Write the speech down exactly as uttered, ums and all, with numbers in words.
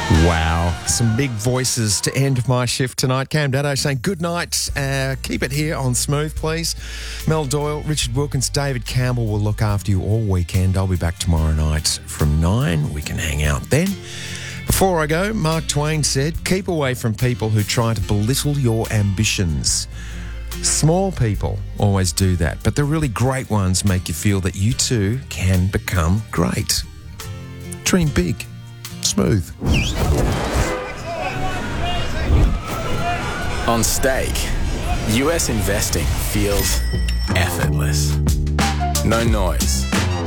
Wow, some big voices to end my shift tonight. Cam Daddo saying good night. Uh, keep it here on Smooth, please. Mel Doyle, Richard Wilkins, David Campbell will look after you all weekend. I'll be back tomorrow night from nine. We can hang out then. Before I go, Mark Twain said, keep away from people who try to belittle your ambitions. Small people always do that, but the really great ones make you feel that you too can become great. Dream big. Smooth. On Stake, U S investing feels effortless. No noise,